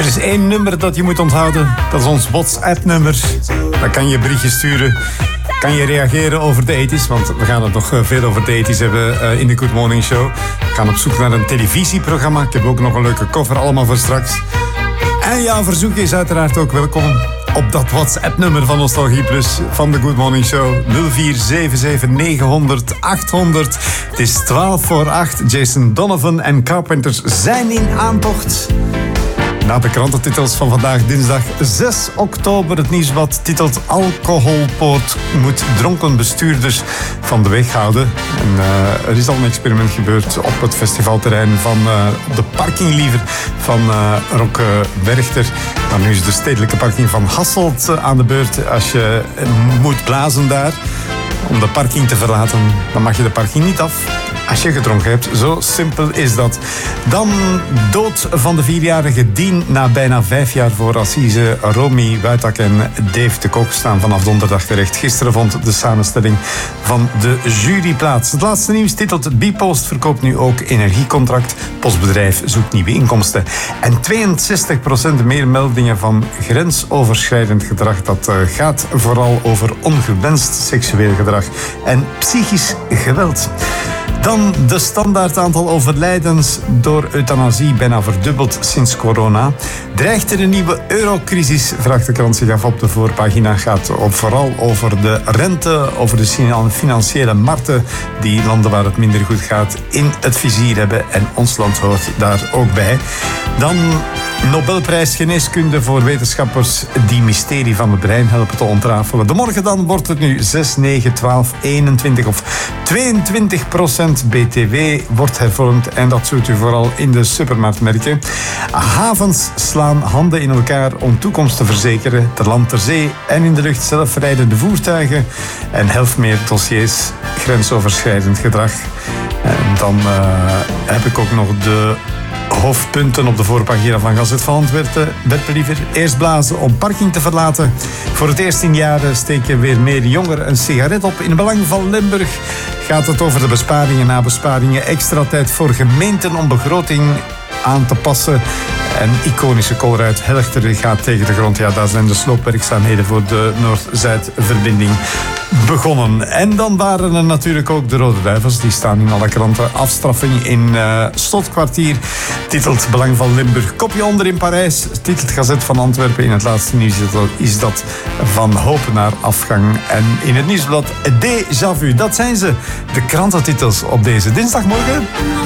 Er is één nummer dat je moet onthouden. Dat is ons WhatsApp-nummer. Dan kan je berichtjes sturen. Kan je reageren over de 80's, want we gaan het nog veel over de 80's hebben in de Good Morning Show. We gaan op zoek naar een televisieprogramma. Ik heb ook nog een leuke cover, allemaal voor straks. En jouw verzoek is uiteraard ook welkom op dat WhatsApp-nummer van Nostalgie Plus van de Good Morning Show. 0477900800. Het is 7:55. Jason Donovan en Carpenters zijn in aantocht. Na de krantentitels van vandaag, dinsdag 6 oktober. Het nieuwsblad titelt Alcoholpoort moet dronken bestuurders van de weg houden. En, er is al een experiment gebeurd op het festivalterrein van de parking liever van Rock Werchter. Maar nu is de stedelijke parking van Hasselt aan de beurt. Als je moet blazen daar om de parking te verlaten, dan mag je de parking niet af als je gedronken hebt. Zo simpel is dat. Dan dood van de 4-jarige Dien na bijna 5 jaar voor assise. Romy Wuitak en Dave de Kok staan vanaf donderdag terecht. Gisteren vond de samenstelling van de jury plaats. Het laatste nieuws titelt Bpost verkoopt nu ook energiecontract. Postbedrijf zoekt nieuwe inkomsten. En 62% meer meldingen van grensoverschrijdend gedrag. Dat gaat vooral over ongewenst seksueel gedrag en psychisch geweld. Dan de standaard aantal overlijdens door euthanasie bijna verdubbeld sinds corona. Dreigt er een nieuwe eurocrisis, vraagt de krant zich af op de voorpagina. Gaat vooral over de rente, over de financiële markten die landen waar het minder goed gaat in het vizier hebben. En ons land hoort daar ook bij. Dan Nobelprijs geneeskunde voor wetenschappers die mysterie van het brein helpen te ontrafelen. De morgen dan wordt het nu 6, 9, 12, 21 of 22% BTW wordt hervormd. En dat zult u vooral in de supermarkt merken. Havens slaan handen in elkaar om toekomst te verzekeren. Ter land, ter zee en in de lucht zelfrijdende voertuigen. En helft meer dossiers grensoverschrijdend gedrag. En dan heb ik ook nog de hoofdpunten op de voorpagina van Gazet van Antwerpen. Liever eerst blazen om parking te verlaten. Voor het eerst in jaren steken weer meer jongeren een sigaret op. In het belang van Limburg gaat het over de besparingen na besparingen. Extra tijd voor gemeenten om begroting aan te passen. En iconische Colruyt Helchter gaat tegen de grond. Ja, daar zijn de sloopwerkzaamheden voor de Noord-Zuid-verbinding begonnen. En dan waren er natuurlijk ook de Rode Duivels. Die staan in alle kranten. Afstraffing in Slotkwartier. Titelt Belang van Limburg. Kopje onder in Parijs. Titelt Gazet van Antwerpen. In het laatste nieuws is dat van hoop naar afgang. En in het nieuwsblad Déjà Vu. Dat zijn ze. De krantentitels op deze dinsdagmorgen.